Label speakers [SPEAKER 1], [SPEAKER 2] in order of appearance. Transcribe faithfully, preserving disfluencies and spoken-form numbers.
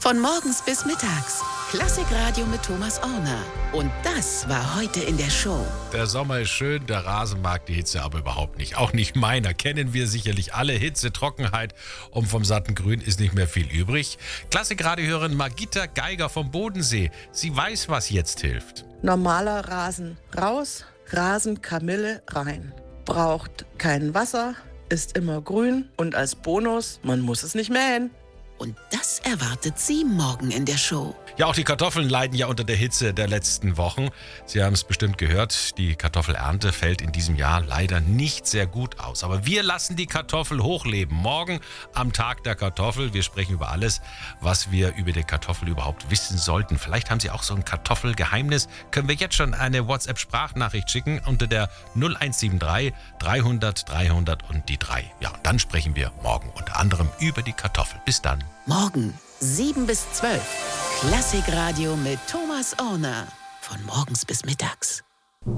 [SPEAKER 1] Von morgens bis mittags. Klassikradio mit Thomas Orner. Und das war heute in der Show.
[SPEAKER 2] Der Sommer ist schön, der Rasen mag die Hitze aber überhaupt nicht. Auch nicht meiner. Kennen wir sicherlich alle. Hitze, Trockenheit und vom satten Grün ist nicht mehr viel übrig. Klassikradio-Hörerin Margita Geiger vom Bodensee. Sie weiß, was jetzt hilft.
[SPEAKER 3] Normaler Rasen raus, Rasenkamille rein. Braucht kein Wasser, ist immer grün und als Bonus, man muss es nicht mähen.
[SPEAKER 1] Und das erwartet Sie morgen in der Show.
[SPEAKER 2] Ja, auch die Kartoffeln leiden ja unter der Hitze der letzten Wochen. Sie haben es bestimmt gehört, die Kartoffelernte fällt in diesem Jahr leider nicht sehr gut aus. Aber wir lassen die Kartoffel hochleben. Morgen am Tag der Kartoffel. Wir sprechen über alles, was wir über die Kartoffel überhaupt wissen sollten. Vielleicht haben Sie auch so ein Kartoffelgeheimnis. Können wir jetzt schon eine WhatsApp-Sprachnachricht schicken unter der null eins sieben drei dreihundert dreihundert und die drei. Ja, und dann sprechen wir morgen unter anderem über die Kartoffel. Bis dann.
[SPEAKER 1] Morgen sieben bis zwölf. Klassikradio mit Thomas Orner. Von morgens bis mittags.